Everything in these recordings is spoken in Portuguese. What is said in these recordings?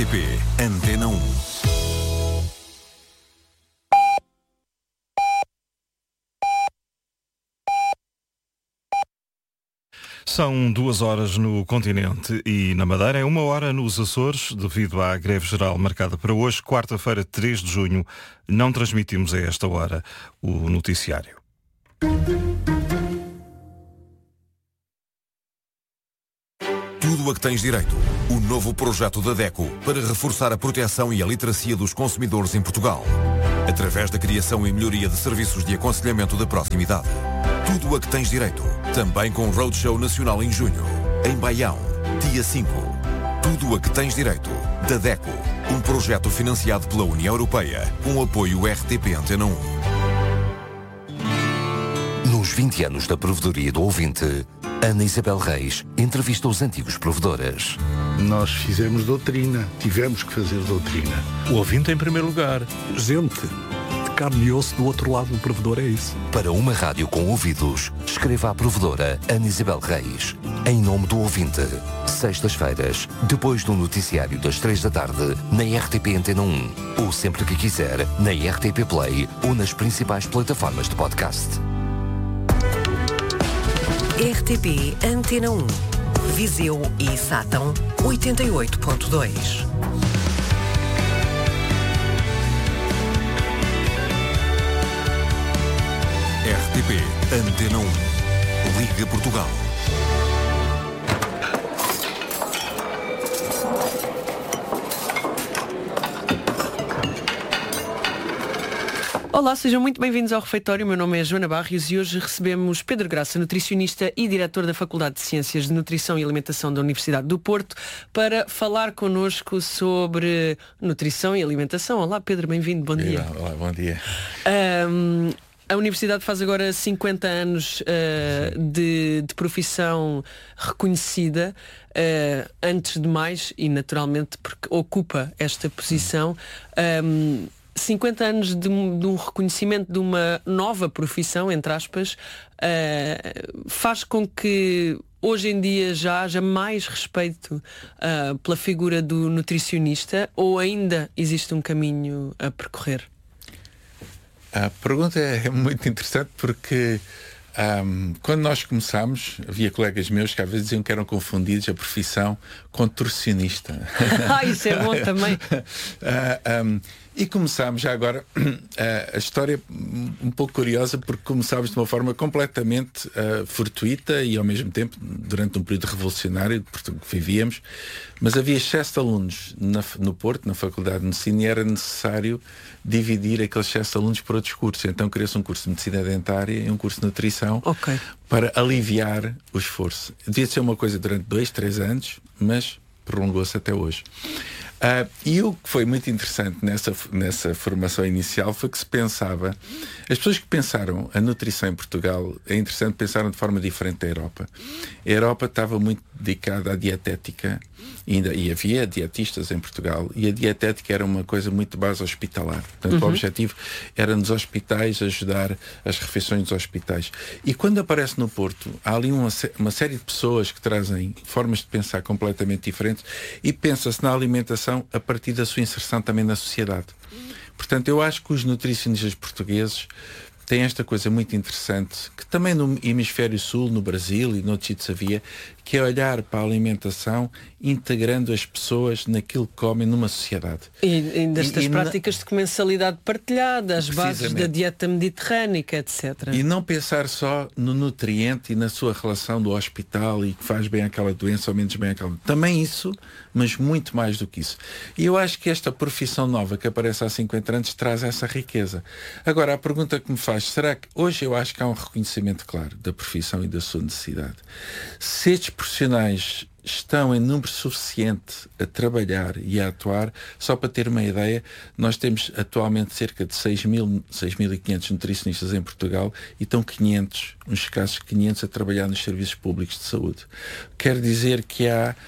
RTP Antena 1. São 2 horas no continente e na Madeira, é 1 hora nos Açores, devido à greve geral marcada para hoje, quarta-feira, 3 de junho. Não transmitimos a esta hora o noticiário. Tudo a que tens direito. O novo projeto da DECO para reforçar a proteção e a literacia dos consumidores em Portugal. Através da criação e melhoria de serviços de aconselhamento de proximidade. Tudo a que tens direito. Também com Roadshow Nacional em junho. Em Baião, dia 5. Tudo a que tens direito. Da DECO. Um projeto financiado pela União Europeia. Com apoio RTP Antena 1. Nos 20 anos da provedoria do ouvinte, Ana Isabel Reis entrevista os antigos provedores. Nós fizemos doutrina, tivemos que fazer doutrina. O ouvinte em primeiro lugar. Gente de carne e osso do outro lado do provedor, é isso. Para uma rádio com ouvidos, escreva à provedora Ana Isabel Reis. Em nome do ouvinte. Sextas-feiras, depois do noticiário das 3 da tarde, na RTP Antena 1. Ou sempre que quiser, na RTP Play ou nas principais plataformas de podcast. RTP Antena 1. Viseu e Sátão 88.2. RTP Antena 1. Liga Portugal. Olá, sejam muito bem-vindos ao Refeitório. Meu nome é Joana Barrios e hoje recebemos Pedro Graça, nutricionista e diretor da Faculdade de Ciências de Nutrição e Alimentação da Universidade do Porto, para falar connosco sobre nutrição e alimentação. Olá, Pedro, bem-vindo, bom dia. Olá, bom dia. A Universidade faz agora 50 anos de profissão reconhecida. Antes de mais, e naturalmente porque ocupa esta posição, 50 anos de um reconhecimento de uma nova profissão, entre aspas, faz com que hoje em dia já haja mais respeito pela figura do nutricionista, ou ainda existe um caminho a percorrer? A pergunta é muito interessante porque quando nós começámos, havia colegas meus que às vezes diziam que eram confundidos a profissão com nutricionista. Isso é bom também. E começámos já agora a história um pouco curiosa, porque começámos de uma forma completamente fortuita e ao mesmo tempo durante um período revolucionário que vivíamos, mas havia excesso de alunos no Porto, na Faculdade de Medicina, e era necessário dividir aquele excesso de alunos por outros cursos. Então criou-se um curso de Medicina Dentária e um curso de Nutrição, para aliviar o esforço. Devia ser uma coisa durante 2-3 anos, mas prolongou-se até hoje. E o que foi muito interessante nessa formação inicial foi que se pensava, as pessoas que pensaram a nutrição em Portugal, é interessante, pensaram de forma diferente da Europa. A Europa estava muito dedicada à dietética, e havia dietistas em Portugal, e a dietética era uma coisa muito de base hospitalar. Portanto, o objetivo era nos hospitais ajudar as refeições dos hospitais. E quando aparece no Porto, há ali uma série de pessoas que trazem formas de pensar completamente diferentes, e pensa-se na alimentação a partir da sua inserção também na sociedade. Portanto, eu acho que os nutricionistas portugueses têm esta coisa muito interessante, que também no Hemisfério Sul, no Brasil e noutros sítios havia, que é olhar para a alimentação integrando as pessoas naquilo que comem numa sociedade. E destas práticas de comensalidade partilhada, as bases da dieta mediterrânica, etc. E não pensar só no nutriente e na sua relação do hospital e que faz bem aquela doença ou menos bem aquela. Também isso, mas muito mais do que isso. E eu acho que esta profissão nova que aparece há 50 anos traz essa riqueza. Agora, a pergunta que me faz, será que hoje eu acho que há um reconhecimento claro da profissão e da sua necessidade? Se estes profissionais estão em número suficiente a trabalhar e a atuar, só para ter uma ideia, nós temos atualmente cerca de 6.500 nutricionistas em Portugal e estão 500, uns escassos 500 a trabalhar nos serviços públicos de saúde. Quer dizer que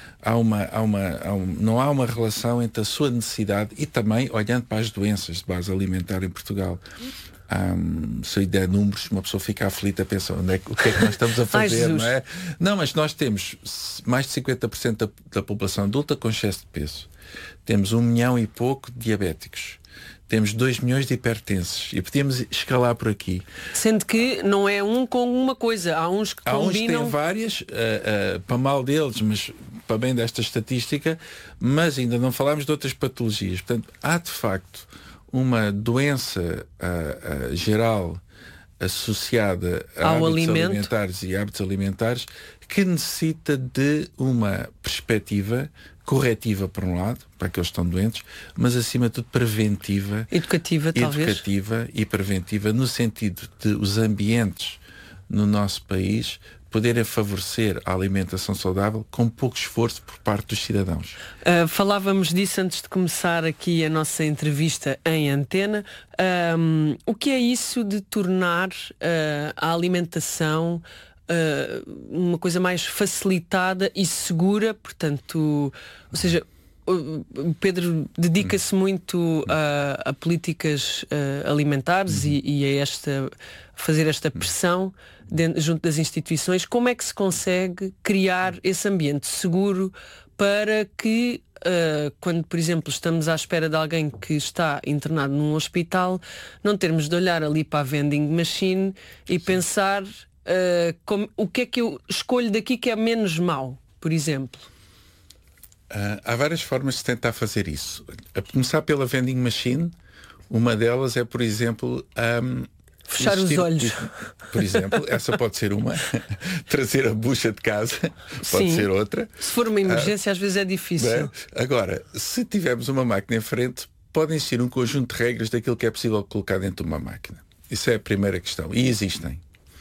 não há uma relação entre a sua necessidade e também, olhando para as doenças de base alimentar em Portugal, se eu der números, uma pessoa fica aflita, pensa o que é que nós estamos a fazer, não é? Não, mas nós temos mais de 50% da população adulta com excesso de peso. Temos 1 milhão e pouco de diabéticos. Temos 2 milhões de hipertensos e podíamos escalar por aqui. Sendo que não é um com uma coisa, há uns que combinam... Há uns que têm várias, para mal deles, mas para bem desta estatística, mas ainda não falámos de outras patologias. Portanto, há de facto uma doença geral associada a hábitos alimentares e hábitos alimentares que necessita de uma perspectiva corretiva, por um lado, para aqueles que estão doentes, mas acima de tudo preventiva, educativa e preventiva, no sentido de os ambientes no nosso país poderem favorecer a alimentação saudável com pouco esforço por parte dos cidadãos. Falávamos disso antes de começar aqui a nossa entrevista em antena. O que é isso de tornar a alimentação uma coisa mais facilitada e segura, segura, ou seja, o Pedro dedica-se muito a políticas alimentares e a fazer esta pressão junto das instituições. Como é que se consegue criar esse ambiente seguro para que quando, por exemplo, estamos à espera de alguém que está internado num hospital, não termos de olhar ali para a vending machine e pensar o que é que eu escolho daqui que é menos mau, por exemplo? Há várias formas de tentar fazer isso. A começar pela vending machine, uma delas é, por exemplo, fechar os olhos. Por exemplo, essa pode ser uma. Trazer a bucha de casa pode ser outra. Se for uma emergência, às vezes é difícil. Agora, se tivermos uma máquina em frente, pode existir um conjunto de regras daquilo que é possível colocar dentro de uma máquina. Isso é a primeira questão. E existem.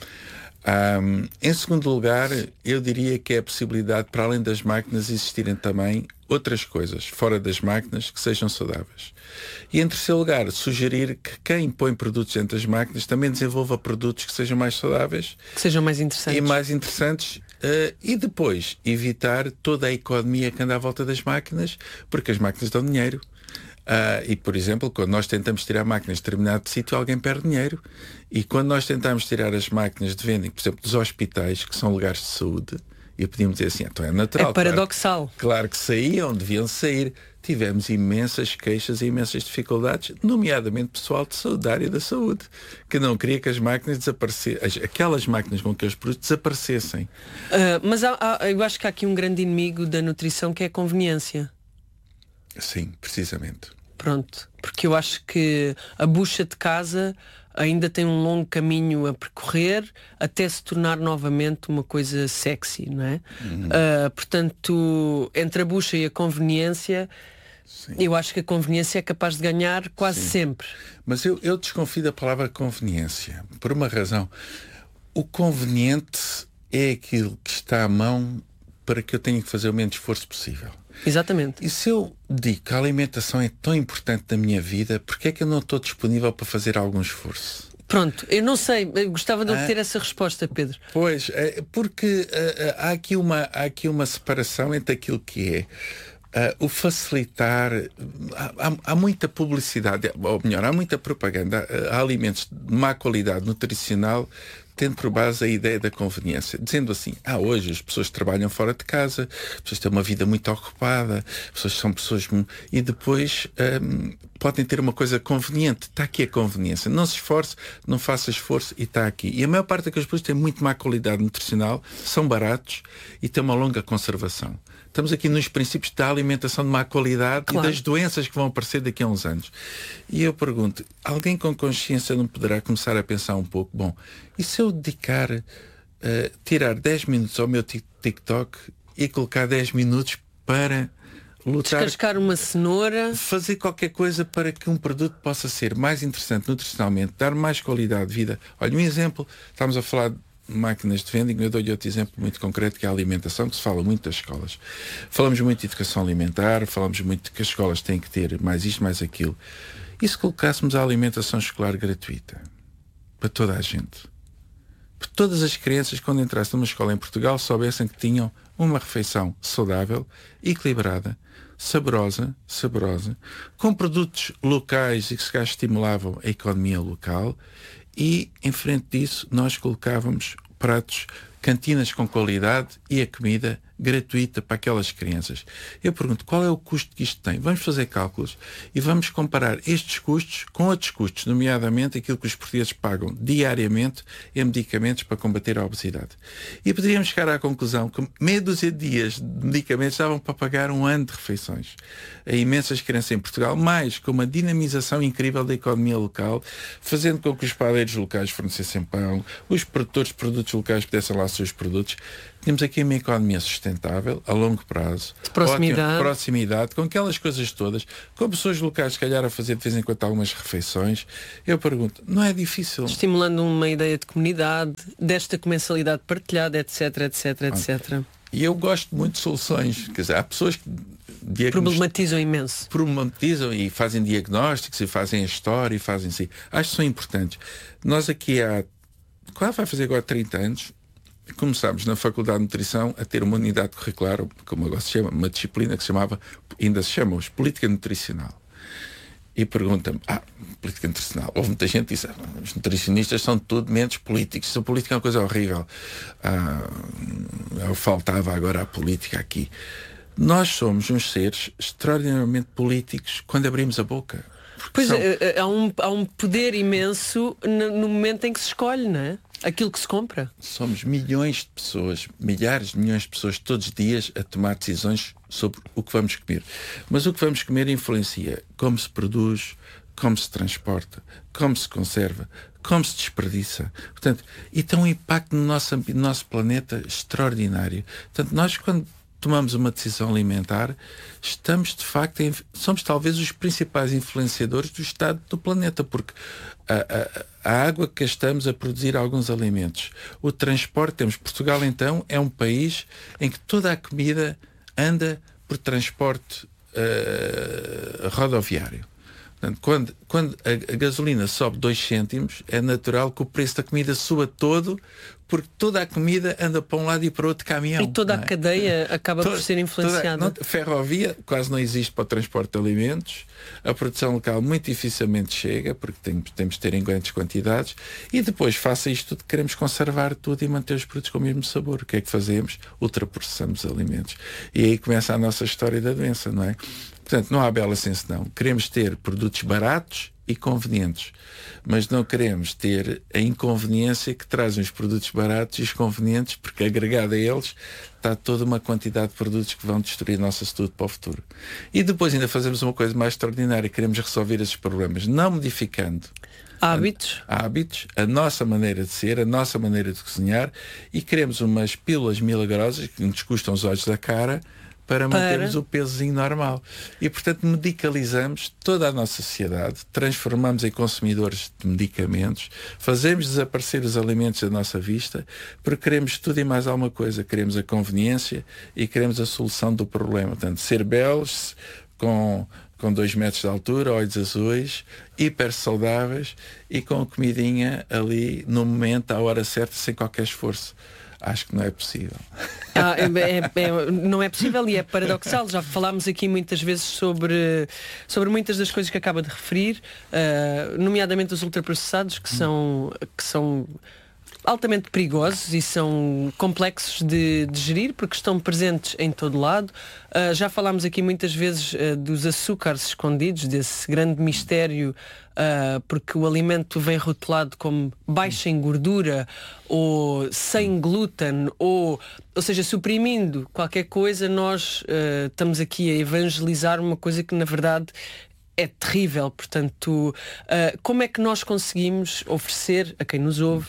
Em segundo lugar, eu diria que é a possibilidade, para além das máquinas, existirem também outras coisas fora das máquinas que sejam saudáveis. E em terceiro lugar, sugerir que quem põe produtos dentro das máquinas também desenvolva produtos que sejam mais saudáveis, que sejam mais interessantes. E mais interessantes, e depois evitar toda a economia que anda à volta das máquinas, porque as máquinas dão dinheiro. E, por exemplo, quando nós tentamos tirar máquinas de determinado sítio, alguém perde dinheiro. E quando nós tentamos tirar as máquinas de vending, por exemplo, dos hospitais, que são lugares de saúde, e podíamos dizer assim, então é natural. É paradoxal. Claro que saíam, deviam sair. Tivemos imensas queixas e imensas dificuldades, nomeadamente pessoal de saúde, da área da saúde, que não queria que as máquinas desaparecessem, aquelas máquinas com aqueles produtos desaparecessem. Mas eu acho que há aqui um grande inimigo da nutrição, que é a conveniência. Sim, precisamente. Pronto, porque eu acho que a bucha de casa ainda tem um longo caminho a percorrer até se tornar novamente uma coisa sexy, não é? Portanto, entre a bucha e a conveniência, eu acho que a conveniência é capaz de ganhar quase sempre. Mas eu desconfio da palavra conveniência, por uma razão. O conveniente é aquilo que está à mão para que eu tenha que fazer o menos esforço possível. Exatamente. E se eu digo que a alimentação é tão importante na minha vida, porque é que eu não estou disponível para fazer algum esforço? Pronto, eu não sei, eu gostava de obter essa resposta, Pedro. Pois, porque há aqui uma separação entre aquilo que é o facilitar. Há muita publicidade, ou melhor, há muita propaganda a alimentos de má qualidade nutricional, tendo por base a ideia da conveniência, dizendo assim, hoje as pessoas trabalham fora de casa, as pessoas têm uma vida muito ocupada, as pessoas são pessoas... E depois podem ter uma coisa conveniente. Está aqui a conveniência. Não se esforce, não faça esforço e está aqui. E a maior parte daqueles produtos tem muito má qualidade nutricional, são baratos e têm uma longa conservação. Estamos aqui nos princípios da alimentação de má qualidade, claro, e das doenças que vão aparecer daqui a uns anos. E eu pergunto, alguém com consciência não poderá começar a pensar um pouco, bom, e se eu dedicar, tirar 10 minutos ao meu TikTok e colocar 10 minutos para lutar... Descascar uma cenoura... Fazer qualquer coisa para que um produto possa ser mais interessante nutricionalmente, dar mais qualidade de vida. Olha, um exemplo, estamos a falar de máquinas de vending, eu dou-lhe outro exemplo muito concreto, que é a alimentação, que se fala muito das escolas. Falamos muito de educação alimentar, falamos muito de que as escolas têm que ter mais isto, mais aquilo. E se colocássemos a alimentação escolar gratuita para toda a gente? Para todas as crianças, quando entrassem numa escola em Portugal, soubessem que tinham uma refeição saudável, equilibrada, saborosa, com produtos locais e que se calhar estimulavam a economia local, e em frente disso nós colocávamos pratos, cantinas com qualidade e a comida gratuita para aquelas crianças. Eu pergunto, qual é o custo que isto tem? Vamos fazer cálculos e vamos comparar estes custos com outros custos, nomeadamente aquilo que os portugueses pagam diariamente em medicamentos para combater a obesidade. E poderíamos chegar à conclusão que meia dúzia de dias de medicamentos davam para pagar um ano de refeições a imensas crianças em Portugal, mais com uma dinamização incrível da economia local, fazendo com que os padeiros locais fornecessem pão, os produtores de produtos locais pudessem lá os seus produtos. Temos aqui uma economia sustentável, a longo prazo, de proximidade, com aquelas coisas todas, com pessoas locais, se calhar, a fazer de vez em quando algumas refeições. Eu pergunto, não é difícil? Estimulando uma ideia de comunidade, desta comensalidade partilhada, etc. E eu gosto muito de soluções. Quer dizer, há pessoas que problematizam imenso. Problematizam e fazem diagnósticos e fazem a história e fazem assim. Acho que são importantes. Nós aqui quase vai fazer agora 30 anos, começámos na Faculdade de Nutrição a ter uma unidade curricular, como agora se chama, uma disciplina que se chamava, ainda se chama, Política Nutricional. E pergunta-me, política nutricional. Houve muita gente que disse, os nutricionistas são tudo menos políticos. A política é uma coisa horrível. Faltava agora a política aqui. Nós somos uns seres extraordinariamente políticos quando abrimos a boca. Pois há um poder imenso no momento em que se escolhe, não é? Aquilo que se compra. Somos milhões de pessoas, milhares de milhões de pessoas todos os dias a tomar decisões sobre o que vamos comer. Mas o que vamos comer influencia como se produz, como se transporta, como se conserva, como se desperdiça. Portanto, e tem um impacto no nosso planeta extraordinário. Portanto, nós quando tomamos uma decisão alimentar, estamos de facto, somos talvez os principais influenciadores do estado do planeta, porque a água que gastamos a produzir alguns alimentos, o transporte, Portugal então é um país em que toda a comida anda por transporte rodoviário. Portanto, quando a gasolina sobe 2 cêntimos, é natural que o preço da comida suba todo, porque toda a comida anda para um lado e para o outro caminhão. E toda a cadeia acaba por ser influenciada. Ferrovia quase não existe para o transporte de alimentos. A produção local muito dificilmente chega, porque temos de ter em grandes quantidades. E depois, face a isto tudo, queremos conservar tudo e manter os produtos com o mesmo sabor. O que é que fazemos? Ultraprocessamos os alimentos. E aí começa a nossa história da doença, não é? Portanto, não há bela sem senão. Queremos ter produtos baratos e convenientes, mas não queremos ter a inconveniência que trazem os produtos baratos e os convenientes, porque agregado a eles está toda uma quantidade de produtos que vão destruir a nossa saúde para o futuro. E depois ainda fazemos uma coisa mais extraordinária, queremos resolver esses problemas, não modificando hábitos, a nossa maneira de ser, a nossa maneira de cozinhar, e queremos umas pílulas milagrosas que nos custam os olhos da cara, para mantermos o pesozinho normal. E, portanto, medicalizamos toda a nossa sociedade, transformamos em consumidores de medicamentos, fazemos desaparecer os alimentos da nossa vista, porque queremos tudo e mais alguma coisa. Queremos a conveniência e queremos a solução do problema. Portanto, ser belos, com 2 metros de altura, olhos azuis, hiper saudáveis e com a comidinha ali no momento, à hora certa, sem qualquer esforço. Acho que não é possível. Não é possível e é paradoxal. Já falámos aqui muitas vezes sobre muitas das coisas que acaba de referir, nomeadamente os ultraprocessados, que são altamente perigosos e são complexos de gerir, porque estão presentes em todo lado. Já falámos aqui muitas vezes dos açúcares escondidos, desse grande mistério, porque o alimento vem rotulado como baixo em gordura ou sem glúten, ou seja, suprimindo qualquer coisa. Nós estamos aqui a evangelizar uma coisa que na verdade é terrível. Portanto, como é que nós conseguimos oferecer a quem nos ouve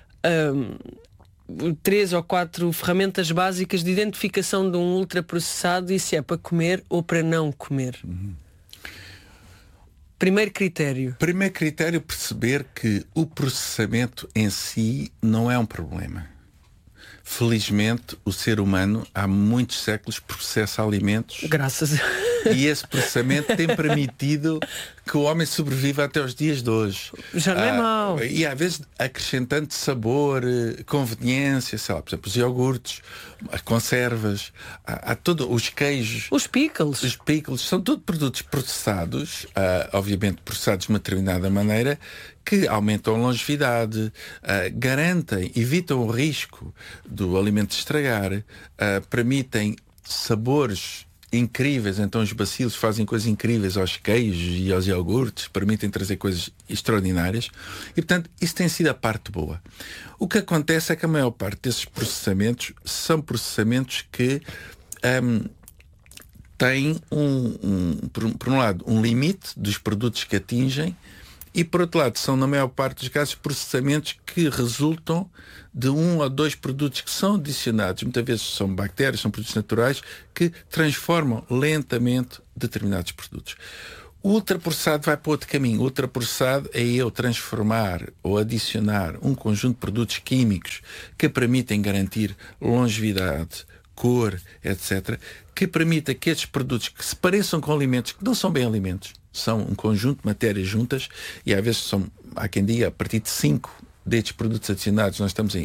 3 ou 4 ferramentas básicas de identificação de um ultraprocessado e se é para comer ou para não comer? Primeiro critério, perceber que o processamento em si não é um problema. Felizmente, o ser humano há muitos séculos processa alimentos. Graças E esse processamento tem permitido que o homem sobreviva até os dias de hoje. Já não é mau. E às vezes acrescentando sabor, conveniência, sei lá, por exemplo, os iogurtes, as conservas, há todo, os queijos. Os pickles. Os pickles são tudo produtos processados, obviamente processados de uma determinada maneira, que aumentam a longevidade, garantem, evitam o risco do alimento estragar, permitem sabores incríveis. Então os bacilos fazem coisas incríveis aos queijos e aos iogurtes, permitem trazer coisas extraordinárias e, portanto, isso tem sido a parte boa. O que acontece é que a maior parte desses processamentos são processamentos que têm, por um lado, um limite dos produtos que atingem e, por outro lado, são, na maior parte dos casos, processamentos que resultam de 1 ou 2 produtos que são adicionados. Muitas vezes são bactérias, são produtos naturais, que transformam lentamente determinados produtos. O ultraprocessado vai para outro caminho. O ultraprocessado é eu transformar ou adicionar um conjunto de produtos químicos que permitem garantir longevidade, cor, etc., que permita que estes produtos que se pareçam com alimentos que não são bem alimentos, são um conjunto de matérias juntas, e às vezes são, há quem diga, a partir de 5 destes produtos adicionados nós estamos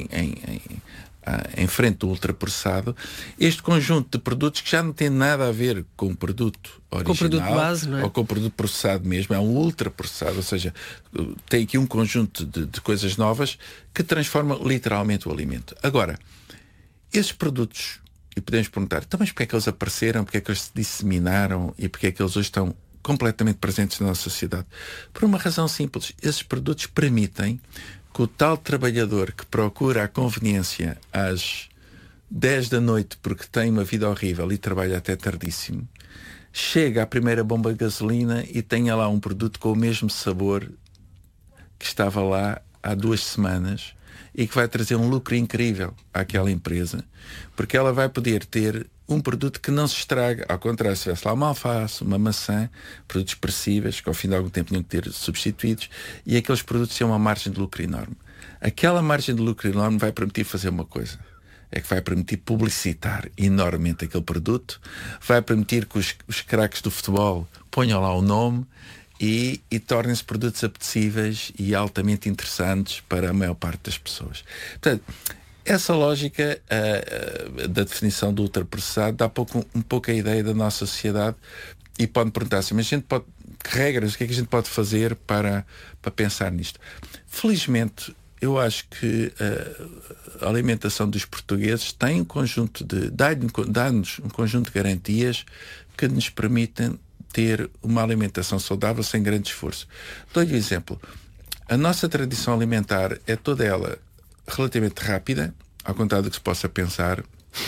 em frente do ultraprocessado. Este conjunto de produtos que já não tem nada a ver com o produto original, com o produto base, não é? Ou com o produto processado mesmo, é um ultraprocessado, ou seja, tem aqui um conjunto de coisas novas que transforma literalmente o alimento. Agora, esses produtos, e podemos perguntar, então, mas porque é que eles apareceram, porque é que eles se disseminaram e porque é que eles hoje estão completamente presentes na nossa sociedade? Por uma razão simples: esses produtos permitem que o tal trabalhador que procura a conveniência às 10 da noite porque tem uma vida horrível e trabalha até tardíssimo, chega à primeira bomba de gasolina e tenha lá um produto com o mesmo sabor que estava lá há 2 semanas e que vai trazer um lucro incrível àquela empresa, porque ela vai poder ter um produto que não se estraga. Ao contrário, se tivesse lá uma alface, uma maçã, produtos perecíveis, que ao fim de algum tempo tinham que ter substituídos, e aqueles produtos têm uma margem de lucro enorme. Aquela margem de lucro enorme vai permitir fazer uma coisa: é que vai permitir publicitar enormemente aquele produto, vai permitir que os craques do futebol ponham lá o nome e tornem-se produtos apetecíveis e altamente interessantes para a maior parte das pessoas. Portanto, essa lógica da definição do ultraprocessado dá um pouco a ideia da nossa sociedade, e pode perguntar assim, mas a gente pode, que regras, o que é que a gente pode fazer para pensar nisto? Felizmente, eu acho que a alimentação dos portugueses tem um conjunto dá-nos um conjunto de garantias que nos permitem ter uma alimentação saudável sem grande esforço. Dou-lhe um exemplo. A nossa tradição alimentar é toda ela relativamente rápida, ao contrário do que se possa pensar.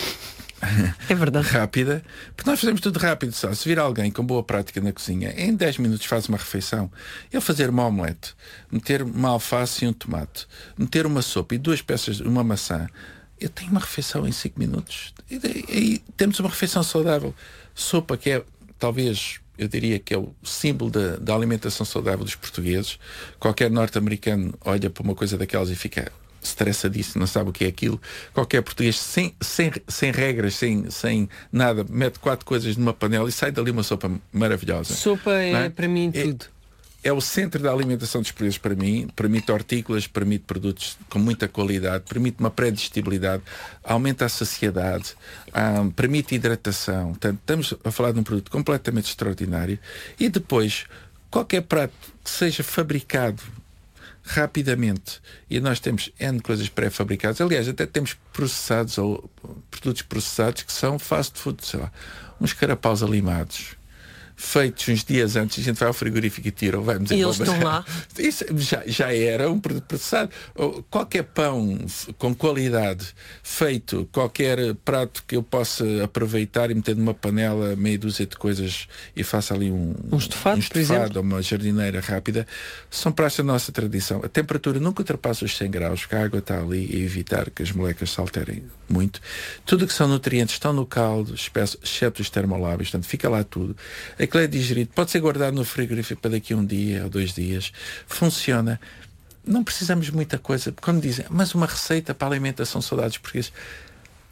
É verdade. Rápida, porque nós fazemos tudo rápido. Só se vir alguém com boa prática na cozinha, em 10 minutos faz uma refeição. Eu fazer uma omelete, meter uma alface e um tomate, meter uma sopa e 2 peças, uma maçã, eu tenho uma refeição em 5 minutos. E temos uma refeição saudável. Sopa, que é, talvez, eu diria que é o símbolo da alimentação saudável dos portugueses. Qualquer norte-americano olha para uma coisa daquelas e fica estressadíssimo, não sabe o que é aquilo. Qualquer português sem regras, sem nada, mete 4 coisas numa panela e sai dali uma sopa maravilhosa. Sopa é para mim tudo. É o centro da alimentação dos portugueses para mim. Permite hortícolas, permite produtos com muita qualidade, permite uma pré-digestibilidade, aumenta a saciedade, permite hidratação. Portanto, estamos a falar de um produto completamente extraordinário. E depois, qualquer prato que seja fabricado rapidamente, e nós temos N coisas pré-fabricadas, aliás, até temos processados ou produtos processados que são fast food, sei lá, uns carapaus alimados feitos uns dias antes, a gente vai ao frigorífico e tira, ou vamos e eles estão lá. Isso já era um produto processado. Qualquer pão com qualidade feito, qualquer prato que eu possa aproveitar e meter numa panela meia dúzia de coisas e faça ali um estofado ou uma jardineira rápida, são pratos da nossa tradição. A temperatura nunca ultrapassa os 100 graus, porque a água está ali e evitar que as moléculas se alterem muito. Tudo que são nutrientes estão no caldo, exceto os termolábios, portanto fica lá tudo. Aquilo é digerido, pode ser guardado no frigorífico para daqui a 1 dia ou 2 dias. Funciona. Não precisamos de muita coisa. Quando dizem, mas uma receita para a alimentação saudável dos portugueses,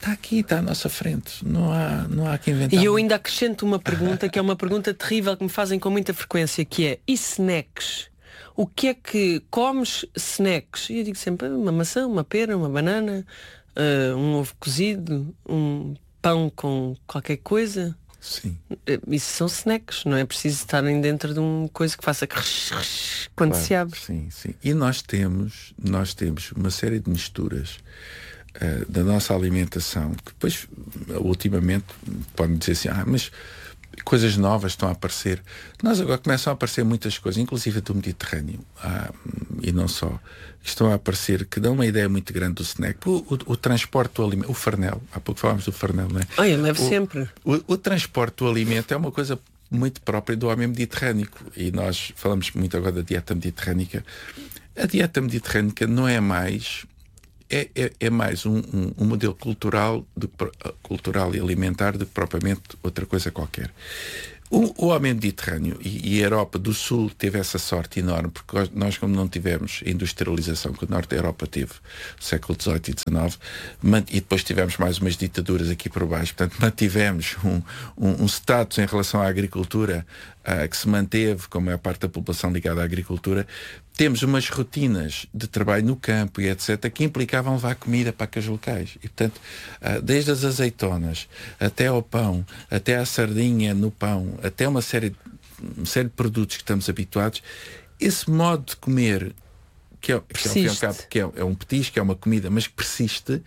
está aqui, está à nossa frente. Não há que inventar. E eu ainda acrescento uma pergunta, que é uma pergunta terrível que me fazem com muita frequência, que é: e snacks? O que é que comes snacks? E eu digo sempre: uma maçã, uma pera, uma banana, um ovo cozido, um pão com qualquer coisa. Sim. Isso são snacks, não é preciso estarem dentro de uma coisa que faça quando se abre. Sim. E nós temos uma série de misturas da nossa alimentação que depois, ultimamente, podem dizer assim: mas coisas novas estão a aparecer. Nós agora começam a aparecer muitas coisas, inclusive do Mediterrâneo, e não só, estão a aparecer, que dão uma ideia muito grande do snack. O transporte do alimento, o farnel, há pouco falámos do farnel, não é? Eu levo sempre. O transporte do alimento é uma coisa muito própria do homem mediterrâneo, e nós falamos muito agora da dieta mediterrânica. A dieta mediterrânica não é mais... É mais um modelo cultural e alimentar do que propriamente outra coisa qualquer. O homem mediterrâneo e a Europa do Sul teve essa sorte enorme, porque nós, como não tivemos a industrialização que o Norte da Europa teve, século XVIII e XIX, e depois tivemos mais umas ditaduras aqui por baixo, portanto mantivemos um status em relação à agricultura que se manteve, com a maior parte da população ligada à agricultura. Temos umas rotinas de trabalho no campo e etc. que implicavam levar comida para aqueles locais. E, portanto, desde as azeitonas, até ao pão, até à sardinha no pão, até uma série de produtos que estamos habituados, esse modo de comer, que ao fim e ao cabo, que é um petisco, é uma comida, mas que persiste,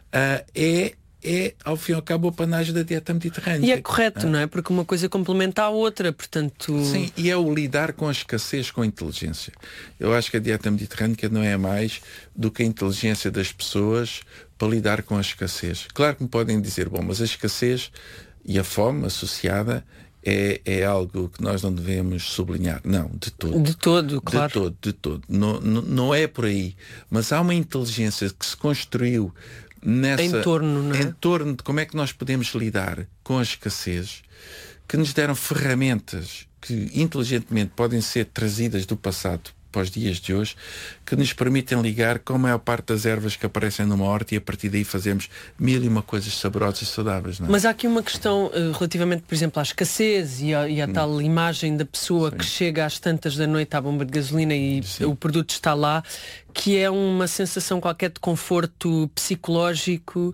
ao fim e ao cabo, o apanágio da dieta mediterrânea. E é correto, não é? Porque uma coisa complementa a outra, portanto... Sim, e é o lidar com a escassez com a inteligência. Eu acho que a dieta mediterrânea não é mais do que a inteligência das pessoas para lidar com a escassez. Claro que me podem dizer, mas a escassez e a fome associada é algo que nós não devemos sublinhar. Não, de todo. De todo, claro. De todo. Não é por aí. Mas há uma inteligência que se construiu em torno de como é que nós podemos lidar com a escassez, que nos deram ferramentas que inteligentemente podem ser trazidas do passado para os dias de hoje, que nos permitem ligar com a maior parte das ervas que aparecem numa horta, e a partir daí fazemos mil e uma coisas saborosas e saudáveis. Não é? Mas há aqui uma questão relativamente, por exemplo, à escassez e à tal imagem da pessoa que chega às tantas da noite à bomba de gasolina e o produto está lá, que é uma sensação qualquer de conforto psicológico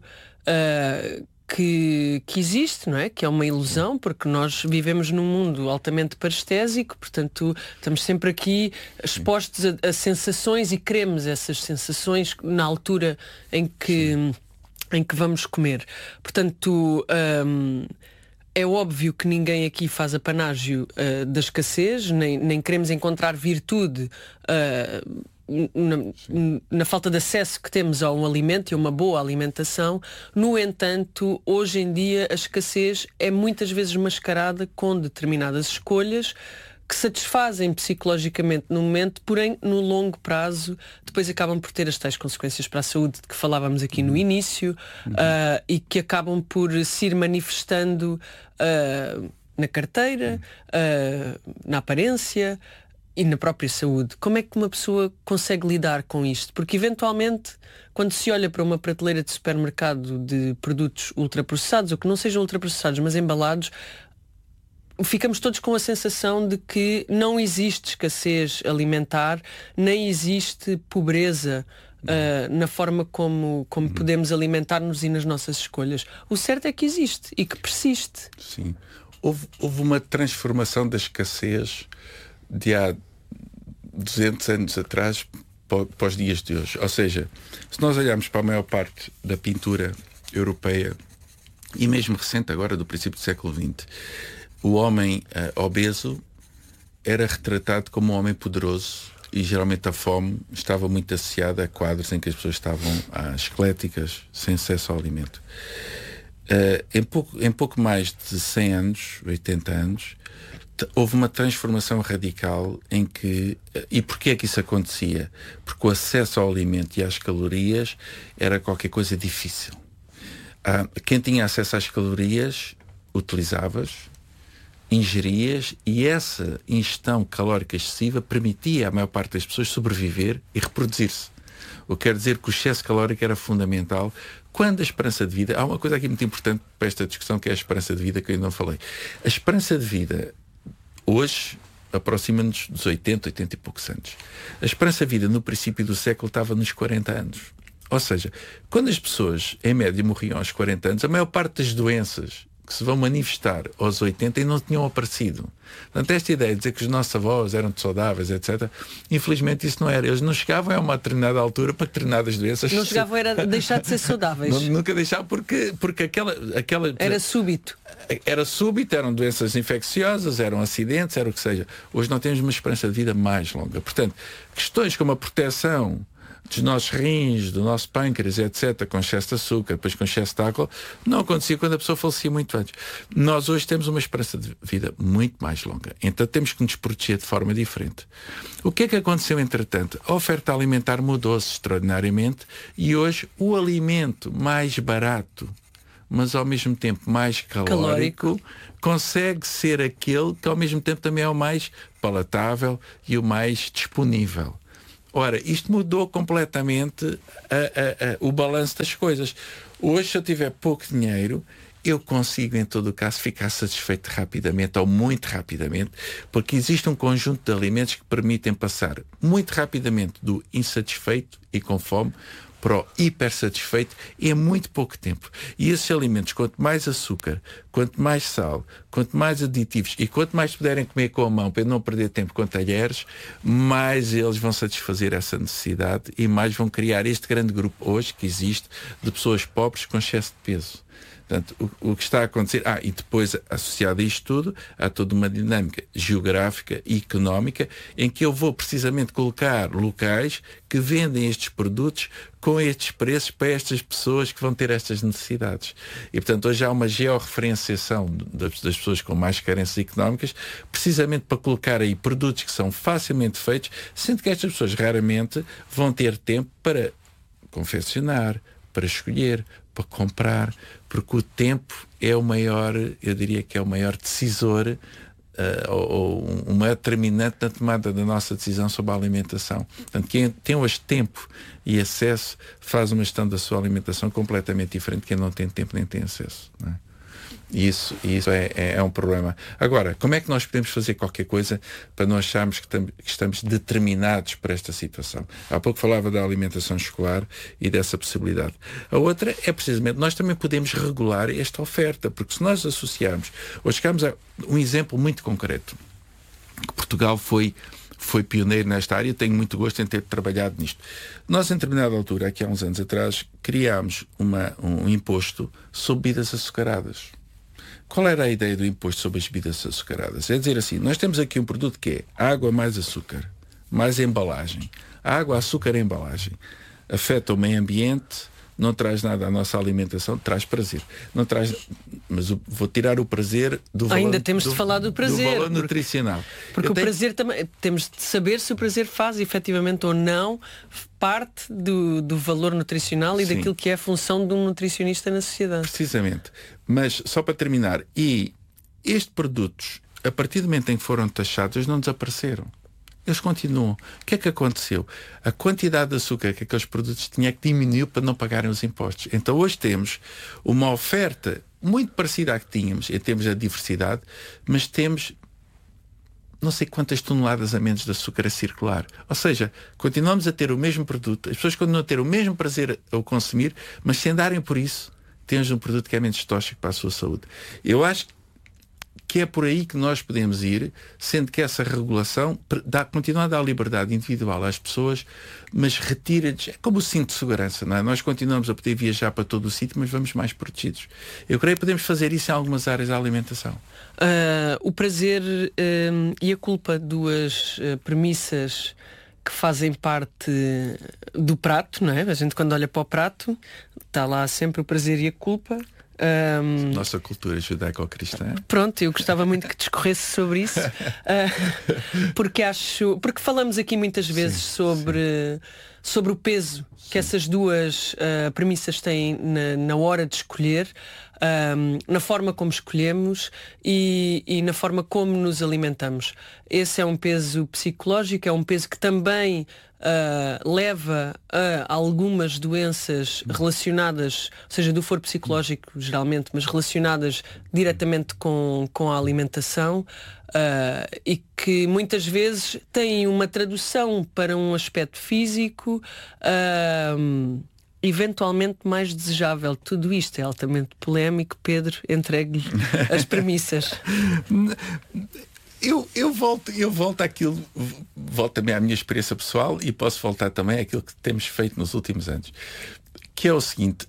que existe, não é? Que é uma ilusão, porque nós vivemos num mundo altamente parestésico, portanto estamos sempre aqui expostos a sensações e queremos essas sensações na altura em que vamos comer. Portanto, é óbvio que ninguém aqui faz apanágio da escassez, nem queremos encontrar virtude na falta de acesso que temos a um alimento e a uma boa alimentação. No entanto, hoje em dia a escassez é muitas vezes mascarada com determinadas escolhas que satisfazem psicologicamente no momento, porém no longo prazo depois acabam por ter as tais consequências para a saúde de que falávamos aqui no início, e que acabam por se ir manifestando na carteira, na aparência e na própria saúde. Como é que uma pessoa consegue lidar com isto? Porque eventualmente, quando se olha para uma prateleira de supermercado de produtos ultraprocessados, ou que não sejam ultraprocessados, mas embalados, ficamos todos com a sensação de que não existe escassez alimentar, nem existe pobreza na forma como podemos alimentar-nos e nas nossas escolhas. O certo é que existe e que persiste. Sim. Houve uma transformação da escassez de há 200 anos atrás para os dias de hoje. Ou seja, se nós olharmos para a maior parte da pintura europeia e mesmo recente agora, do princípio do século XX, o homem obeso era retratado como um homem poderoso, e geralmente a fome estava muito associada a quadros em que as pessoas estavam esqueléticas, sem acesso ao alimento. Em pouco mais de 100 anos, 80 anos, houve uma transformação radical em que... E porquê é que isso acontecia? Porque o acesso ao alimento e às calorias era qualquer coisa difícil. Quem tinha acesso às calorias, utilizava-as, ingerias, e essa ingestão calórica excessiva permitia à maior parte das pessoas sobreviver e reproduzir-se. O que quer dizer que o excesso calórico era fundamental. Quando a esperança de vida... Há uma coisa aqui muito importante para esta discussão, que é a esperança de vida, que eu ainda não falei. A esperança de vida, hoje, aproxima-nos dos 80 e poucos anos. A esperança de vida, no princípio do século, estava nos 40 anos. Ou seja, quando as pessoas, em média, morriam aos 40 anos, a maior parte das doenças que se vão manifestar aos 80 e não tinham aparecido. Portanto, esta ideia de dizer que os nossos avós eram saudáveis, etc., infelizmente isso não era. Eles não chegavam a uma determinada altura para determinadas doenças. Não chegavam a deixar de ser saudáveis. Nunca deixavam porque aquela... Era súbito. Era súbito, eram doenças infecciosas, eram acidentes, era o que seja. Hoje não temos uma esperança de vida mais longa. Portanto, questões como a proteção dos nossos rins, do nosso pâncreas, etc., com excesso de açúcar, depois com excesso de álcool, não acontecia quando a pessoa falecia muito antes. Nós hoje temos uma esperança de vida muito mais longa. Então temos que nos proteger de forma diferente. O que é que aconteceu, entretanto? A oferta alimentar mudou-se extraordinariamente e hoje o alimento mais barato, mas ao mesmo tempo mais calórico, consegue ser aquele que ao mesmo tempo também é o mais palatável e o mais disponível. Ora, isto mudou completamente o balanço das coisas. Hoje, se eu tiver pouco dinheiro, eu consigo, em todo o caso, ficar satisfeito rapidamente ou muito rapidamente, porque existe um conjunto de alimentos que permitem passar muito rapidamente do insatisfeito e com fome para o hipersatisfeito em muito pouco tempo. E esses alimentos, quanto mais açúcar, quanto mais sal, quanto mais aditivos e quanto mais puderem comer com a mão para não perder tempo com talheres, mais eles vão satisfazer essa necessidade e mais vão criar este grande grupo hoje que existe de pessoas pobres com excesso de peso. Portanto, o que está a acontecer... e depois, associado a isto tudo, há toda uma dinâmica geográfica e económica em que eu vou precisamente colocar locais que vendem estes produtos com estes preços para estas pessoas que vão ter estas necessidades. E, portanto, hoje há uma georreferenciação das pessoas com mais carências económicas, precisamente para colocar aí produtos que são facilmente feitos, sendo que estas pessoas raramente vão ter tempo para confeccionar, para escolher, para comprar, porque o tempo é o maior, eu diria que é o maior decisor ou o maior determinante na tomada da nossa decisão sobre a alimentação. Portanto, quem tem hoje tempo e acesso faz uma gestão da sua alimentação completamente diferente de quem não tem tempo nem tem acesso, não é? E isso é um problema. Agora, como é que nós podemos fazer qualquer coisa para não acharmos que estamos determinados para esta situação? Há pouco falava da alimentação escolar e dessa possibilidade. A outra é precisamente, nós também podemos regular esta oferta, porque se nós associarmos, ou chegamos a um exemplo muito concreto, que Portugal foi pioneiro nesta área, tenho muito gosto em ter trabalhado nisto. Nós, em determinada altura, aqui há uns anos atrás, criámos um imposto sobre bebidas açucaradas. Qual era a ideia do imposto sobre as bebidas açucaradas? É dizer assim, nós temos aqui um produto que é água mais açúcar, mais embalagem. Água, açúcar e embalagem. Afeta o meio ambiente, não traz nada à nossa alimentação, traz prazer. Não traz, mas vou tirar o prazer do valor. Ainda temos de falar do prazer. Do valor nutricional. Porque o prazer também, temos de saber se o prazer faz efetivamente ou não parte do valor nutricional e daquilo que é a função de um nutricionista na sociedade. Precisamente. Mas, só para terminar, e estes produtos, a partir do momento em que foram taxados, eles não desapareceram. Eles continuam. O que é que aconteceu? A quantidade de açúcar que aqueles produtos tinham é que diminuiu para não pagarem os impostos. Então hoje temos uma oferta muito parecida à que tínhamos em termos de diversidade, mas temos não sei quantas toneladas a menos de açúcar a circular. Ou seja, continuamos a ter o mesmo produto, as pessoas continuam a ter o mesmo prazer ao consumir, mas sem darem por isso, temos um produto que é menos tóxico para a sua saúde. Eu acho que é por aí que nós podemos ir, sendo que essa regulação continua a dar liberdade individual às pessoas, mas retira-lhes, é como o cinto de segurança, não é? Nós continuamos a poder viajar para todo o sítio, mas vamos mais protegidos. Eu creio que podemos fazer isso em algumas áreas da alimentação. O prazer e a culpa, duas premissas que fazem parte do prato, não é? A gente quando olha para o prato, está lá sempre o prazer e a culpa. Nossa cultura judaico-cristã. Pronto, eu gostava muito que discorresse sobre isso, porque falamos aqui muitas vezes sobre o peso que essas duas premissas têm na hora de escolher, na forma como escolhemos e na forma como nos alimentamos. Esse é um peso psicológico, é um peso que também leva a algumas doenças relacionadas, ou seja, do foro psicológico geralmente, mas relacionadas diretamente com a alimentação, e que muitas vezes têm uma tradução para um aspecto físico eventualmente mais desejável. Tudo isto é altamente polémico. Pedro, entregue-lhe as premissas. Eu volto àquilo, volto também à minha experiência pessoal e posso voltar também àquilo que temos feito nos últimos anos, que é o seguinte: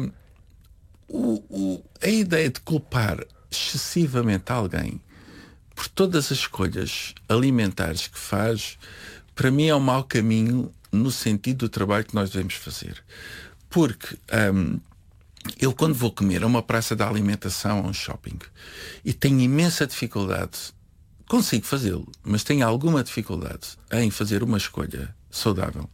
a ideia de culpar excessivamente alguém por todas as escolhas alimentares que faz, para mim é um mau caminho no sentido do trabalho que nós devemos fazer. Porque eu, quando vou comer a uma praça de alimentação, a um shopping, e tenho imensa dificuldade, consigo fazê-lo, mas tenho alguma dificuldade em fazer uma escolha saudável,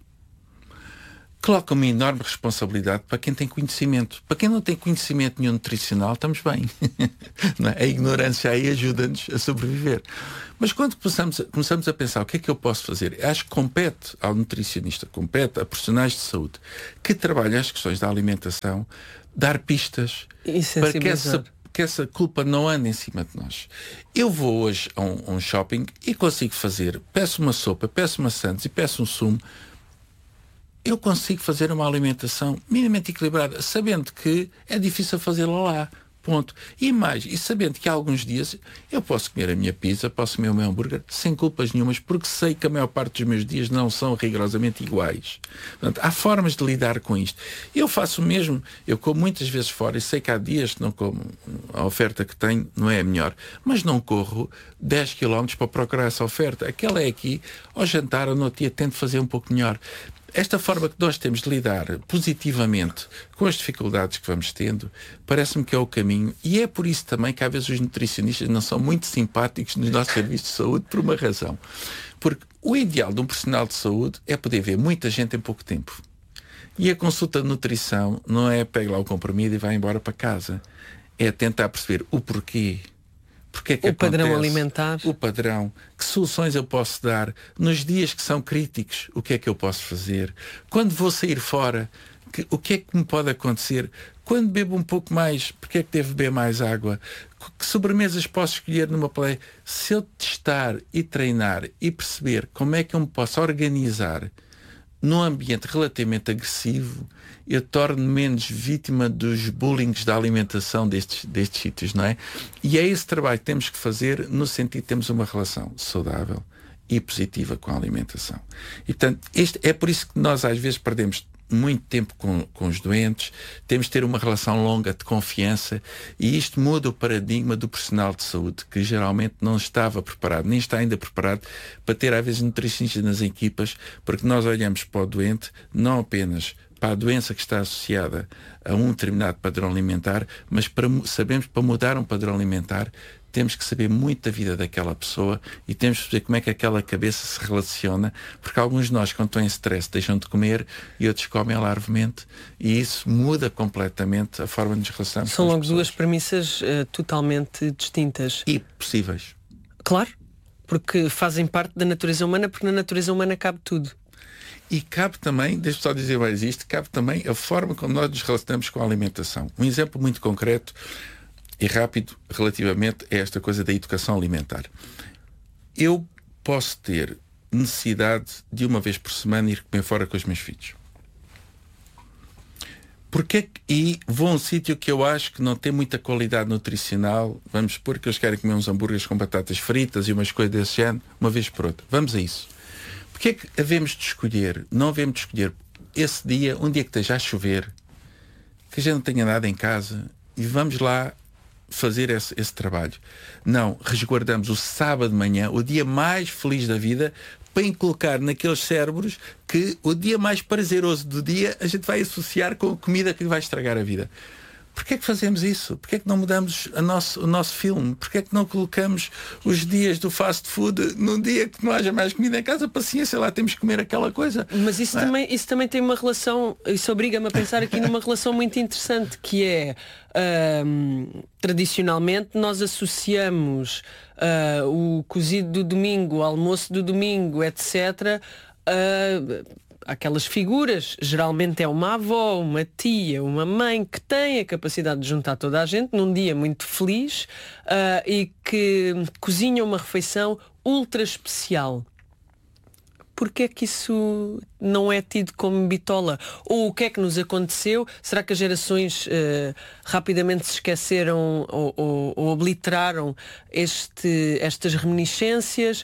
coloca uma enorme responsabilidade para quem tem conhecimento. Para quem não tem conhecimento nenhum nutricional, estamos bem. Não é? A ignorância aí ajuda-nos a sobreviver. Mas quando começamos a pensar o que é que eu posso fazer, acho que compete ao nutricionista, compete a profissionais de saúde que trabalham as questões da alimentação, dar pistas para que essa culpa não ande em cima de nós. Eu vou hoje a um shopping e consigo fazer, peço uma sopa, peço uma sandes e peço um sumo. Eu consigo fazer uma alimentação minimamente equilibrada, sabendo que é difícil fazê-la lá. Ponto. E mais, e sabendo que há alguns dias eu posso comer a minha pizza, posso comer o meu hambúrguer sem culpas nenhumas, porque sei que a maior parte dos meus dias não são rigorosamente iguais. Portanto, há formas de lidar com isto. Eu faço o mesmo, eu como muitas vezes fora e sei que há dias que não como, a oferta que tenho não é a melhor, mas não corro 10 km para procurar essa oferta. Aquela é aqui, ao jantar ou no outro dia tento fazer um pouco melhor. Esta forma que nós temos de lidar positivamente com as dificuldades que vamos tendo, parece-me que é o caminho, e é por isso também que às vezes os nutricionistas não são muito simpáticos nos nossos serviços de saúde, por uma razão. Porque o ideal de um profissional de saúde é poder ver muita gente em pouco tempo. E a consulta de nutrição não é pegar lá o comprimido e vai embora para casa. É tentar perceber o porquê. Porque é que o padrão alimentar. O padrão. Que soluções eu posso dar? Nos dias que são críticos, o que é que eu posso fazer? Quando vou sair fora, o que é que me pode acontecer? Quando bebo um pouco mais, porque é que devo beber mais água? Que sobremesas posso escolher numa play? Se eu testar e treinar e perceber como é que eu me posso organizar num ambiente relativamente agressivo, eu torno menos vítima dos bullings da alimentação destes sítios, não é? E é esse trabalho que temos que fazer no sentido de termos uma relação saudável e positiva com a alimentação. E, portanto, é por isso que nós às vezes perdemos muito tempo com os doentes, temos de ter uma relação longa de confiança, e isto muda o paradigma do profissional de saúde, que geralmente não estava preparado, nem está ainda preparado para ter às vezes nutricionistas nas equipas, porque nós olhamos para o doente não apenas para a doença que está associada a um determinado padrão alimentar, mas sabemos que para mudar um padrão alimentar temos que saber muito da vida daquela pessoa e temos que saber como é que aquela cabeça se relaciona, porque alguns de nós, quando estão em stress, deixam de comer e outros comem larvemente, e isso muda completamente a forma de nos relacionarmos. São logo duas premissas totalmente distintas. E possíveis. Claro, porque fazem parte da natureza humana, porque na natureza humana cabe tudo. E cabe também, deixa-me só dizer mais isto, cabe também a forma como nós nos relacionamos com a alimentação. Um exemplo muito concreto e rápido relativamente a esta coisa da educação alimentar. Eu posso ter necessidade de uma vez por semana ir comer fora com os meus filhos. E vou a um sítio que eu acho que não tem muita qualidade nutricional, vamos supor que eles querem comer uns hambúrgueres com batatas fritas e umas coisas desse género, uma vez por outra. Vamos a isso. Porque é que havemos de escolher, não havemos de escolher esse dia, um dia que esteja a chover, que a gente não tenha nada em casa, e vamos lá fazer esse trabalho. Não, resguardamos o sábado de manhã, o dia mais feliz da vida, para inculcar naqueles cérebros que o dia mais prazeroso do dia a gente vai associar com a comida que lhe vai estragar a vida. Porquê é que fazemos isso? Porquê é que não mudamos o nosso filme? Porquê é que não colocamos os dias do fast food num dia que não haja mais comida em casa? Paciência, lá temos que comer aquela coisa. Mas isso também tem uma relação, isso obriga-me a pensar aqui numa relação muito interessante, que é tradicionalmente nós associamos o cozido do domingo, o almoço do domingo, etc., aquelas figuras, geralmente é uma avó, uma tia, uma mãe que tem a capacidade de juntar toda a gente num dia muito feliz e que cozinha uma refeição ultra especial. Porquê é que isso não é tido como bitola? Ou o que é que nos aconteceu? Será que as gerações rapidamente se esqueceram ou obliteraram estas reminiscências?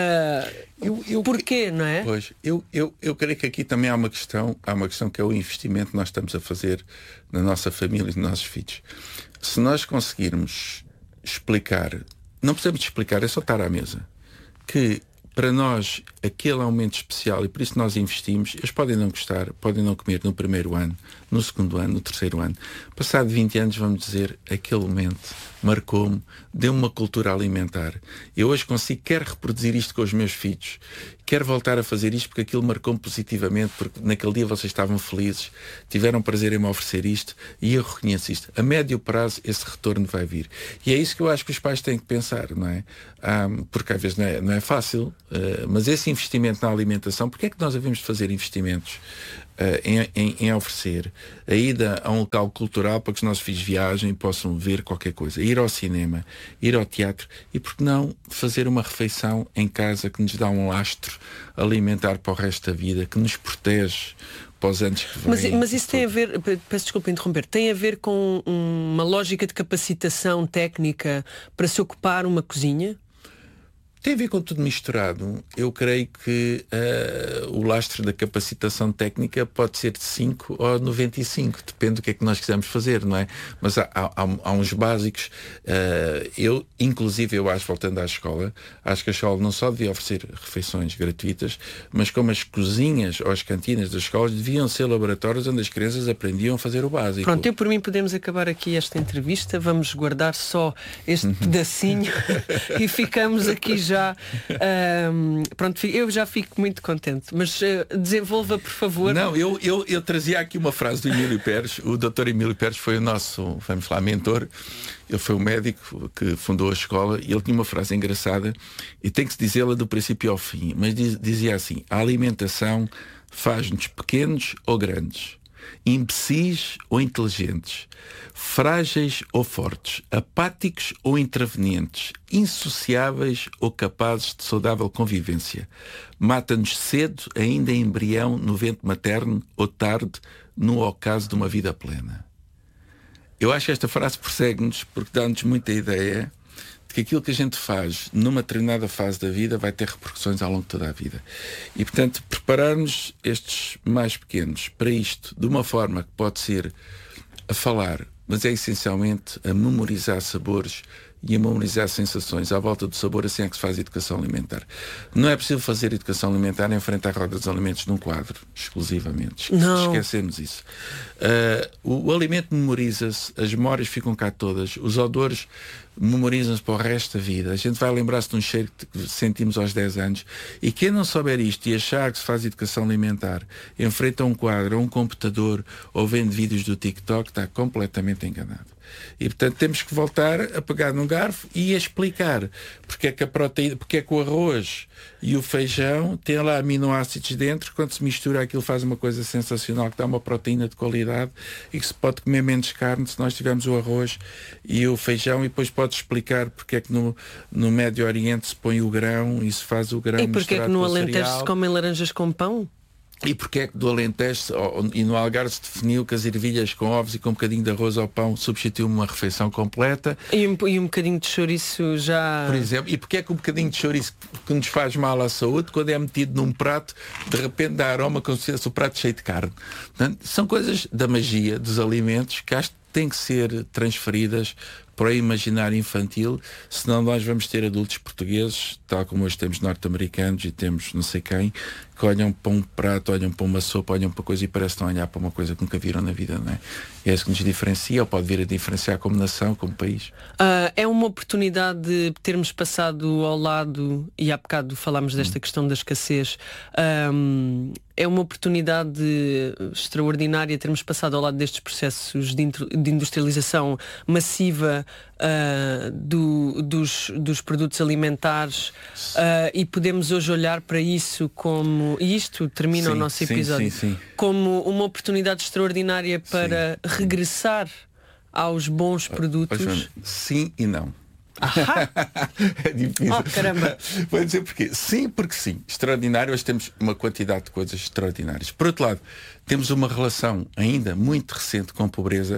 Porquê, não é? Pois, eu creio que aqui também há uma questão que é o investimento que nós estamos a fazer na nossa família e nos nossos filhos. Se nós conseguirmos explicar, não precisamos de explicar, é só estar à mesa, que para nós aquele é um momento especial e por isso nós investimos. Eles podem não gostar, podem não comer no primeiro ano, no segundo ano, no terceiro ano. Passado 20 anos vamos dizer, aquele momento marcou-me, deu-me uma cultura alimentar. Eu hoje consigo, quero reproduzir isto com os meus filhos, quero voltar a fazer isto porque aquilo marcou-me positivamente, porque naquele dia vocês estavam felizes, tiveram prazer em me oferecer isto e eu reconheço isto. A médio prazo esse retorno vai vir. E é isso que eu acho que os pais têm que pensar, não é? Porque às vezes não é fácil, mas esse investimento na alimentação, porque é que nós devemos fazer investimentos em oferecer a ida a um local cultural para que os nossos filhos viajem e possam ver qualquer coisa, ir ao cinema, ir ao teatro e por que não fazer uma refeição em casa que nos dá um lastro alimentar para o resto da vida, que nos protege para os anos que vêm. Mas isso tem a ver, peço desculpa interromper, tem a ver com uma lógica de capacitação técnica para se ocupar uma cozinha? Tem a ver com tudo misturado. Eu creio que o lastro da capacitação técnica pode ser de 5 ou 95, depende do que é que nós quisermos fazer, não é? Mas há uns básicos. Eu acho, voltando à escola, acho que a escola não só devia oferecer refeições gratuitas, mas como as cozinhas ou as cantinas das escolas deviam ser laboratórios onde as crianças aprendiam a fazer o básico. Pronto, eu por mim podemos acabar aqui esta entrevista, vamos guardar só este pedacinho e ficamos aqui já. Pronto, eu já fico muito contente, mas desenvolva, por favor. Não, eu trazia aqui uma frase do Emílio Pérez. O Dr. Emílio Pérez foi o nosso, vamos falar, mentor. Ele foi o médico que fundou a escola e ele tinha uma frase engraçada e tem que se dizê-la do princípio ao fim, mas dizia assim: a alimentação faz-nos pequenos ou grandes, imbecis ou inteligentes, frágeis ou fortes, apáticos ou intravenientes, insociáveis ou capazes de saudável convivência. Mata-nos cedo, ainda em embrião, no ventre materno, ou tarde, no ocaso de uma vida plena. Eu acho que esta frase persegue-nos porque dá-nos muita ideia de que aquilo que a gente faz numa determinada fase da vida vai ter repercussões ao longo de toda a vida. E, portanto, preparar-nos estes mais pequenos para isto de uma forma que pode ser a falar, mas é essencialmente a memorizar sabores e a memorizar sensações. À volta do sabor, assim é que se faz educação alimentar. Não é possível fazer educação alimentar em frente à roda dos alimentos num quadro, exclusivamente. Não. Esquecemos isso. O alimento memoriza-se, as memórias ficam cá todas, os odores memorizam-se para o resto da vida. A gente vai lembrar-se de um cheiro que sentimos aos 10 anos. E quem não souber isto e achar que se faz educação alimentar em frente a um quadro, a um computador ou vendo vídeos do TikTok, está completamente enganado. E portanto temos que voltar a pegar num garfo e a explicar porque é que a proteína, porque é que o arroz e o feijão têm lá aminoácidos dentro, quando se mistura aquilo faz uma coisa sensacional, que dá uma proteína de qualidade e que se pode comer menos carne se nós tivermos o arroz e o feijão, e depois pode explicar porque é que no Médio Oriente se põe o grão e se faz o grão e porque é que no Alentejo se comem laranjas com pão? E porque é que do Alentejo e no Algarve se definiu que as ervilhas com ovos e com um bocadinho de arroz ao pão substituem uma refeição completa? E um bocadinho de chouriço já... Por exemplo, e porque é que um bocadinho de chouriço que nos faz mal à saúde, quando é metido num prato, de repente dá aroma como se fosse o prato cheio de carne? Portanto, são coisas da magia dos alimentos que acho que têm que ser transferidas para o imaginário infantil, senão nós vamos ter adultos portugueses, tal como hoje temos norte-americanos e temos não sei quem, que olham para um prato, olham para uma sopa, olham para coisa e parecem estão a olhar para uma coisa que nunca viram na vida, não é? É isso que nos diferencia, ou pode vir a diferenciar como nação, como país. É uma oportunidade de termos passado ao lado, e há bocado falámos desta questão da escassez, é uma oportunidade extraordinária termos passado ao lado destes processos de industrialização massiva dos produtos alimentares e podemos hoje olhar para isso como, e isto termina o nosso episódio, como uma oportunidade extraordinária para regressar aos bons produtos. Sim e não. É difícil. Oh, caramba. Vou dizer porquê. Sim, porque sim. Extraordinário, hoje temos uma quantidade de coisas extraordinárias. Por outro lado, temos uma relação ainda muito recente com a pobreza.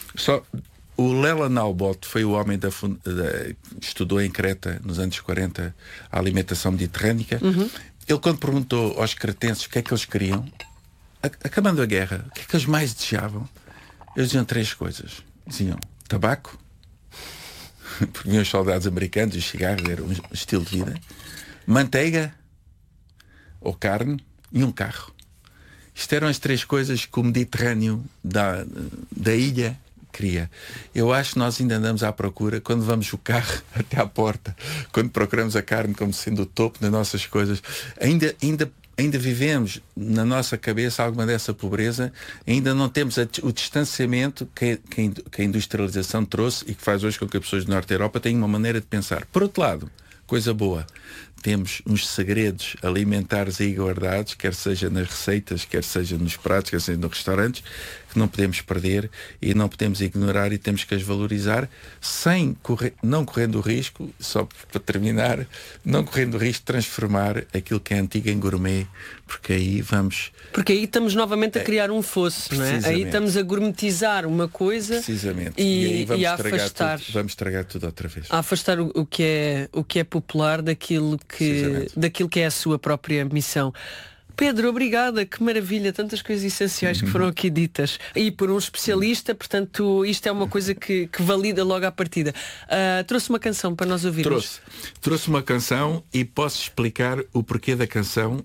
O Leland Albot foi o homem que estudou em Creta nos anos 40 a alimentação mediterrânica. Ele, quando perguntou aos cretenses o que é que eles queriam, acabando a guerra, o que é que eles mais desejavam, eles diziam 3 coisas. Diziam tabaco, porque vinham os soldados americanos, os cigarros, era um estilo de vida, manteiga ou carne e um carro. Isto eram as 3 coisas que o Mediterrâneo da ilha queria. Eu acho que nós ainda andamos à procura, quando vamos o carro até à porta, quando procuramos a carne como sendo o topo das nossas coisas, ainda vivemos na nossa cabeça alguma dessa pobreza, ainda não temos o distanciamento que a industrialização trouxe e que faz hoje com que as pessoas do Norte da Europa tenham uma maneira de pensar. Por outro lado, coisa boa, temos uns segredos alimentares aí guardados, quer seja nas receitas, quer seja nos pratos, quer seja nos restaurantes, que não podemos perder e não podemos ignorar e temos que as valorizar não correndo o risco, só para terminar, não correndo o risco de transformar aquilo que é antigo em gourmet, porque aí estamos novamente a criar um fosso, não é? Aí estamos a gourmetizar uma coisa. Precisamente. E aí a afastar vamos estragar tudo outra vez. A afastar o que é popular daquilo que é a sua própria missão. Pedro, obrigada, que maravilha, tantas coisas essenciais que foram aqui ditas. E por um especialista, portanto, isto é uma coisa que valida logo à partida. Trouxe uma canção para nós ouvirmos. Trouxe uma canção e posso explicar o porquê da canção.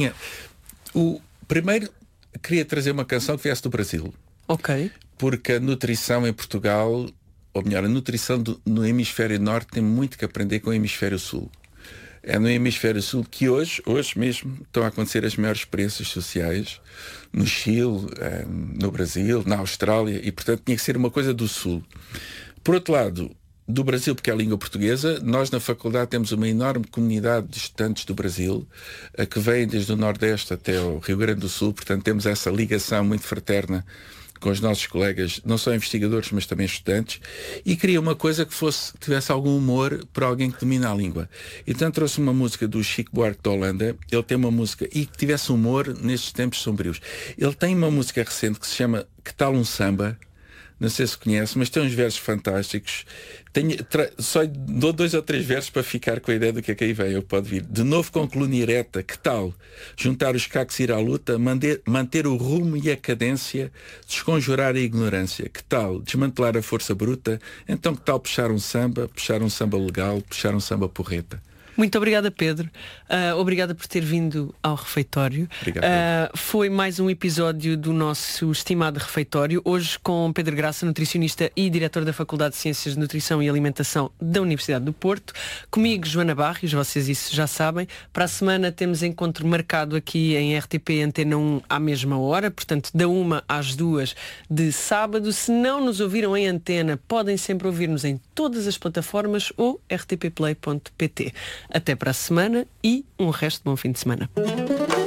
Primeiro, queria trazer uma canção que viesse do Brasil. Ok. Porque a nutrição em Portugal, ou melhor, a nutrição no hemisfério norte tem muito que aprender com o hemisfério sul. É no hemisfério sul que hoje mesmo estão a acontecer as maiores experiências sociais, no Chile, no Brasil, na Austrália, e portanto tinha que ser uma coisa do sul. Por outro lado, do Brasil, porque é a língua portuguesa, nós na faculdade temos uma enorme comunidade de estudantes do Brasil, que vêm desde o Nordeste até o Rio Grande do Sul, portanto temos essa ligação muito fraterna com os nossos colegas, não só investigadores, mas também estudantes, e queria uma coisa que tivesse algum humor para alguém que domina a língua. Então trouxe uma música do Chico Buarque da Holanda, ele tem uma música, e que tivesse humor nestes tempos sombrios. Ele tem uma música recente que se chama Que Tal um Samba? Não sei se conhece, mas tem uns versos fantásticos. Só dou 2 ou 3 versos para ficar com a ideia do que é que aí vem. Eu pode vir. De novo com coluna ereta, que tal juntar os cacos e ir à luta, manter o rumo e a cadência, desconjurar a ignorância? Que tal desmantelar a força bruta? Então que tal puxar um samba legal, puxar um samba porreta? Muito obrigada, Pedro. Obrigada por ter vindo ao refeitório. Foi mais um episódio do nosso estimado refeitório. Hoje com Pedro Graça, nutricionista e diretor da Faculdade de Ciências de Nutrição e Alimentação da Universidade do Porto. Comigo, Joana Barrios, vocês isso já sabem. Para a semana temos encontro marcado aqui em RTP Antena 1 à mesma hora, portanto da 1 às 2 de sábado. Se não nos ouviram em antena, podem sempre ouvir-nos em todas as plataformas ou rtpplay.pt. Até para a semana e um resto de bom fim de semana.